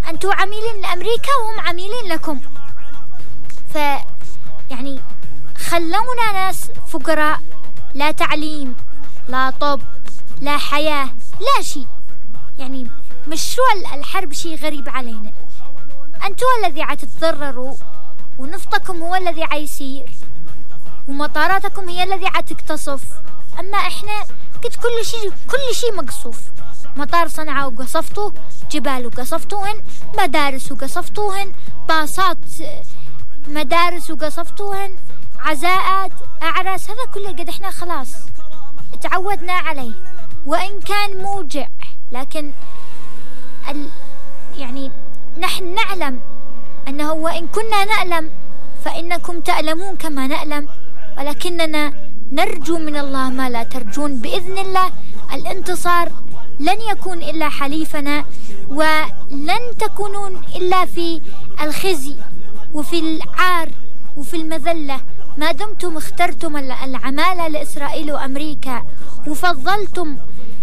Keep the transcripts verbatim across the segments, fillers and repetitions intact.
أنتم عميلين لأمريكا وهم عميلين لكم. ف يعني خلونا ناس فقراء، لا تعليم، لا طب، لا حياة، لا شيء. يعني مش شو الحرب شيء غريب علينا. أنتوا الذي عتتضرروا، ونفطكم هو الذي عيصير، ومطاراتكم هي الذي عتقتصف. أما إحنا قد كل شيء كل شيء مقصوف. مطار صنعاء وقصفتوه، جبال وقصفتوهن، مدارس وقصفتوهن، باصات مدارس وقصفتوهن، عزاءات، أعراس، هذا كله قد إحنا خلاص تعودنا عليه. وإن كان موجع، لكن ال يعني نحن نعلم أنه وإن كنا نألم فإنكم تألمون كما نألم، ولكننا نرجو من الله ما لا ترجون. بإذن الله الانتصار لن يكون إلا حليفنا، ولن تكونون إلا في الخزي وفي العار وفي المذلة. ما دمتم اخترتم العمالة لإسرائيل وأمريكا، وفضلتم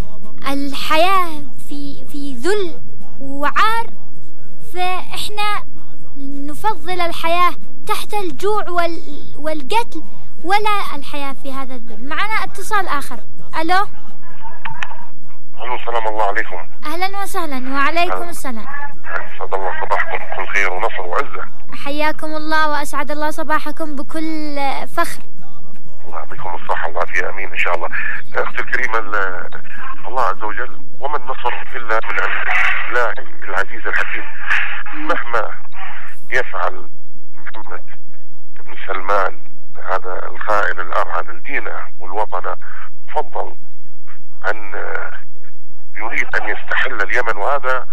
الحياة في في ذل وعار، فإحنا نفضل الحياة تحت الجوع والقتل ولا الحياة في هذا الذل. معنا اتصال آخر. ألو. ألو، السلام الله عليكم. أهلا وسهلا. وعليكم أهلا. السلام. أسعد الله صباحكم بكل خير ونصر وعزة. حياكم الله وأسعد الله صباحكم بكل فخر. الله يعطيكم الصحة والعافية، أمين إن شاء الله. أختي الكريمة، الله عز وجل وما النصر إلا من عند الله العزيز الحكيم. مهما يفعل محمد بن سلمان هذا الخائن الأرهن الدين والوطن، فضل أن يريد أن يستحل اليمن، وهذا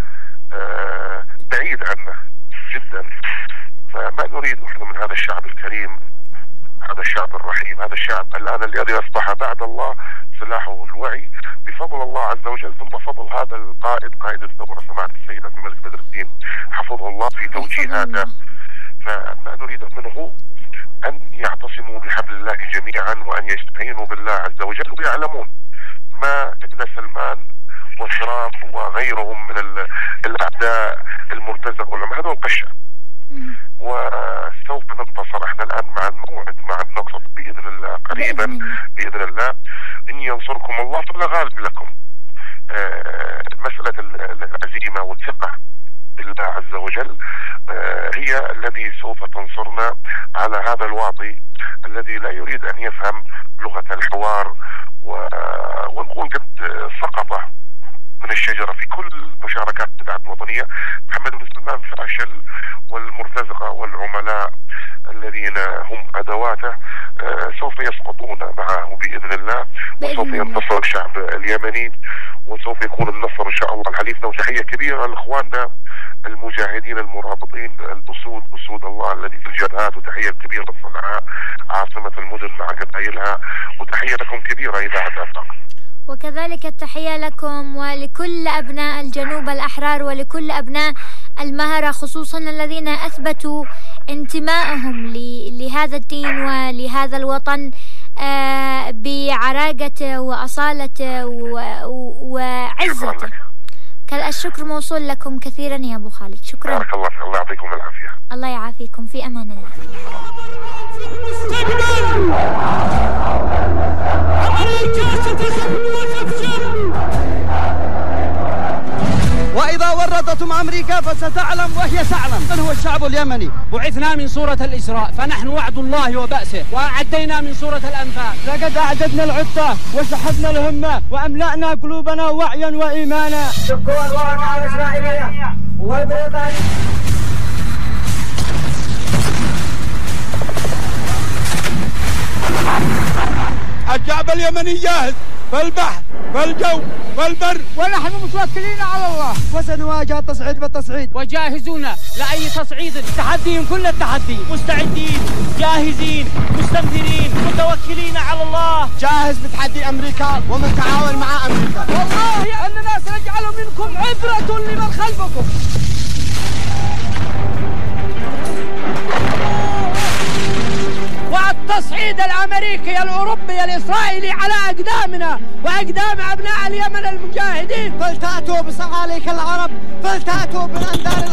بعيد عنه جدا. فما نريد نحن من هذا الشعب الكريم، هذا الشعب الرحيم، هذا الشعب الآن الذي أصبح بعد الله سلاحه الوعي بفضل الله عز وجل، ثم فضل هذا القائد قائد الثورة سماحة السيد عبد الملك بدر الدين حفظه الله في توجيهاته. فما نريد منه أن يعتصموا بحبل الله جميعا، وأن يستعينوا بالله عز وجل، ويعلمون ما ابن سلمان وشرام وغيرهم من الأعداء المرتزقة والعلماء هذول قشة، وسوف ننتصر. احنا الآن مع الموعد، مع النصر بإذن الله قريبا بإذن الله. إن ينصركم الله فلا غالب لكم. آه مسألة العزيمة والثقة بالله عز وجل آه هي الذي سوف تنصرنا على هذا الواطي الذي لا يريد أن يفهم لغة الحوار، ونقول قد سقط من الشجرة في كل مشاركات البدعة الوطنية. محمد بن سلمان فاشل، والمرتزقة والعملاء الذين هم أدواته سوف يسقطون معه بإذن الله، وسوف ينتصر الشعب اليمني، وسوف يكون النصر إن شاء الله لحليفنا. وتحية كبيرة لإخواننا المجاهدين المرابطين الأسود، أسود الله الذي في الجبهات، وتحية كبيرة لصنعاء عاصمة المدن مع قبائلها، وتحية لكم كبيرة إذاعة أفاق. وكذلك التحية لكم ولكل أبناء الجنوب الأحرار، ولكل أبناء المهرة خصوصا الذين أثبتوا انتمائهم لهذا الدين ولهذا الوطن بعراقته وأصالته وعزته. الشكر موصول لكم كثيرا يا أبو خالد. شكرا. بارك الله فيك. الله يعطيكم العافية. الله يعافيكم. في أمان الله. وإذا وردتم أمريكا فستعلم وهي تعلم من هو الشعب اليمني. بعثنا من سورة الإسراء فنحن وعد الله وبأسه، وأعدينا من سورة الأنفال. لقد أعددنا العدة وسحبنا الهمة وأملأنا قلوبنا وعيا وإيمانا. شكوا الواقع الإسرائيلية والبريطانية. الشعب اليمني جاهز في البحر والجو والبر، ونحن متوكلين على الله، وسنواجه التصعيد بالتصعيد، وجاهزون لأي تصعيد. تحديين كل التحدي، مستعدين جاهزين مستنفرين متوكلين على الله. جاهز بتحدي أمريكا ومتعاون مع أمريكا. والله أننا سنجعل منكم عبرة لمن خلفكم. والتصعيد الأمريكي الأوروبي الإسرائيلي على أقدامنا وأقدام أبناء اليمن المجاهدين. فلتأتوا بصعاليك العرب، فلتأتوا بالأنذار